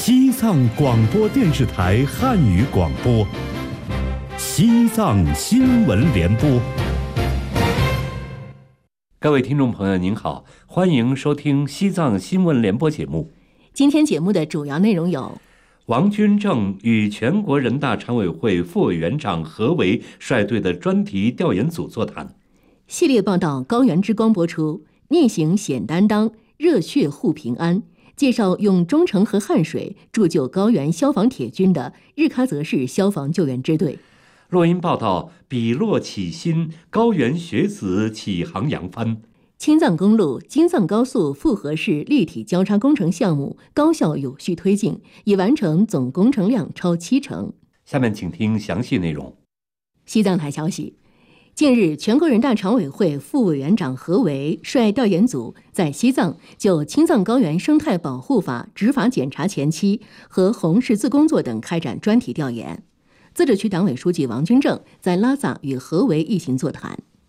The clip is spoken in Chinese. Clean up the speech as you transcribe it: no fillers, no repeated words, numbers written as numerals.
西藏广播电视台汉语广播，西藏新闻联播。各位听众朋友您好，欢迎收听西藏新闻联播节目。 今天节目的主要内容有： 王军正与全国人大常委会副委员长何为率队的专题调研组座谈。 系列报道《高原之光》播出，逆行显担当，热血护平安。介绍用忠诚和汗水铸就高原消防铁军的日喀则市消防救援支队。 录音报道比洛起薪，高原学子起航扬帆。 青藏公路京藏高速复合式立体交叉工程项目高效有序推进，已完成总工程量超70%。 下面请听详细内容。 西藏台消息，近日，全国人大常委会副委员长何为率调研组在西藏就青藏高原生态保护法执法检查前期和红十字工作等开展专题调研。自治区党委书记王军正在拉萨与何为一行座谈。